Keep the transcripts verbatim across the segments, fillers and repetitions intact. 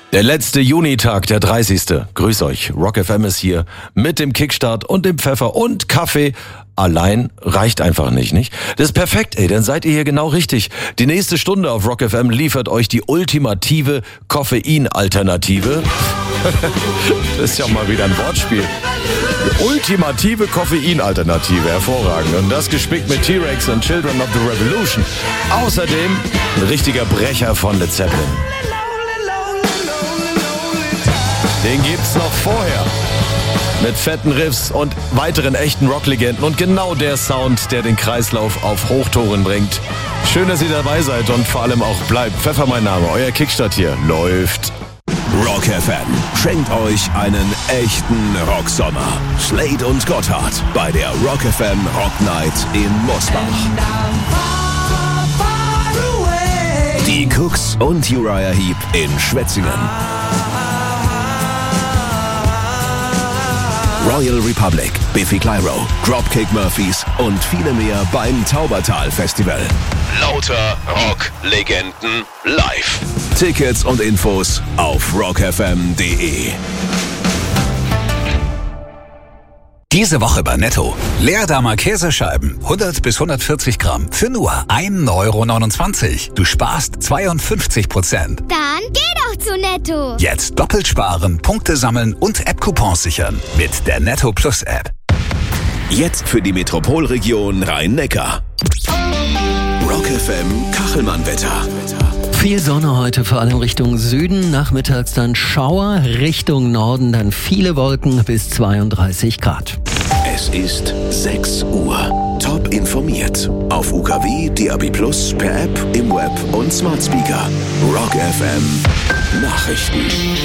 Der letzte Junitag, der dreißigste Grüß euch, Rock F M ist hier mit dem Kickstart und dem Pfeffer und Kaffee. Allein reicht einfach nicht, nicht? Das ist perfekt, ey, dann seid ihr hier genau richtig. Die nächste Stunde auf Rock F M liefert euch die ultimative Koffein-Alternative. Das ist ja mal wieder ein Wortspiel. Die ultimative Koffein-Alternative, hervorragend. Und das gespickt mit T-Rex und Children of the Revolution. Außerdem ein richtiger Brecher von Led Zeppelin. Den gibt's noch vorher. Mit fetten Riffs und weiteren echten Rocklegenden und genau der Sound, der den Kreislauf auf Hochtouren bringt. Schön, dass ihr dabei seid und vor allem auch bleibt. Pfeffer mein Name, euer Kickstart hier läuft. Rock F M schenkt euch einen echten Rocksommer. Slade und Gotthard bei der Rock F M Rock Night in Mosbach. Die Cooks und Uriah Heep in Schwetzingen. Royal Republic, Biffy Clyro, Dropkick Murphys und viele mehr beim Taubertal Festival. Lauter Rock-Legenden live. Tickets und Infos auf rock f m punkt d e. Diese Woche bei Netto. Leerdamer Käsescheiben, hundert bis hundertvierzig Gramm, für nur ein Euro neunundzwanzig. Du sparst zweiundfünfzig Prozent. Dann geh doch zu Netto. Jetzt doppelt sparen, Punkte sammeln und App-Coupons sichern mit der Netto Plus App. Jetzt für die Metropolregion Rhein-Neckar. Rock F M Kachelmann-Wetter. Viel Sonne heute, vor allem Richtung Süden. Nachmittags dann Schauer, Richtung Norden dann viele Wolken bis zweiunddreißig Grad. Es ist sechs Uhr. Top informiert. Auf U K W, D A B Plus, per App, im Web und Smart Speaker. Rock F M Nachrichten.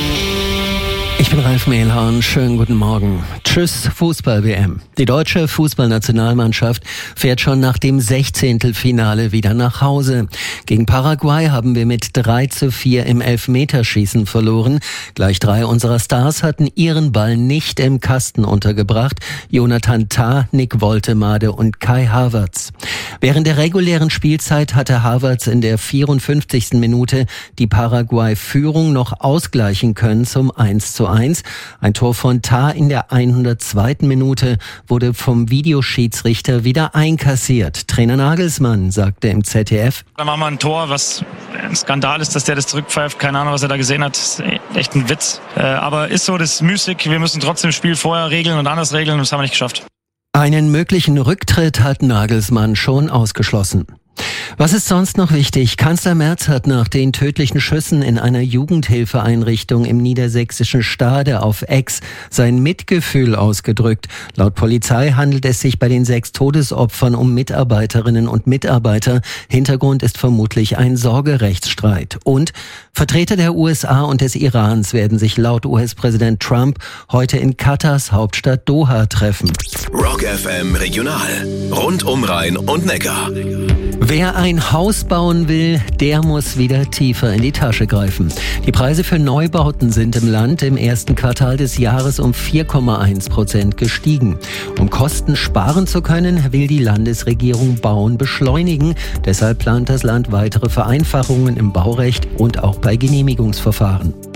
Ich bin Ralf Mehlhorn, schönen guten Morgen. Tschüss Fußball-W M. Die deutsche Fußballnationalmannschaft fährt schon nach dem Sechzehntelfinale wieder nach Hause. Gegen Paraguay haben wir mit drei zu vier im Elfmeterschießen verloren. Gleich drei unserer Stars hatten ihren Ball nicht im Kasten untergebracht. Jonathan Tah, Nick Woltemade und Kai Havertz. Während der regulären Spielzeit hatte Havertz in der vierundfünfzigsten Minute die Paraguay-Führung noch ausgleichen können zum eins zu eins. Ein Tor von Tah in der hundertzweiten Minute wurde vom Videoschiedsrichter wieder einkassiert. Trainer Nagelsmann sagte im Z D F: Da machen wir ein Tor, was ein Skandal ist, dass der das zurückpfeift. Keine Ahnung, was er da gesehen hat. Das ist echt ein Witz. Aber ist so, das ist müßig. Wir müssen trotzdem das Spiel vorher regeln und anders regeln und das haben wir nicht geschafft. Einen möglichen Rücktritt hat Nagelsmann schon ausgeschlossen. Was ist sonst noch wichtig? Kanzler Merz hat nach den tödlichen Schüssen in einer Jugendhilfeeinrichtung im niedersächsischen Stade auf Ex sein Mitgefühl ausgedrückt. Laut Polizei handelt es sich bei den sechs Todesopfern um Mitarbeiterinnen und Mitarbeiter. Hintergrund ist vermutlich ein Sorgerechtsstreit. Und Vertreter der U S A und des Irans werden sich laut U S-Präsident Trump heute in Katars Hauptstadt Doha treffen. Rock F M Regional. Rund um Rhein und Neckar. Wer ein Haus bauen will, der muss wieder tiefer in die Tasche greifen. Die Preise für Neubauten sind im Land im ersten Quartal des Jahres um vier Komma eins Prozent gestiegen. Um Kosten sparen zu können, will die Landesregierung Bauen beschleunigen. Deshalb plant das Land weitere Vereinfachungen im Baurecht und auch bei Genehmigungsverfahren.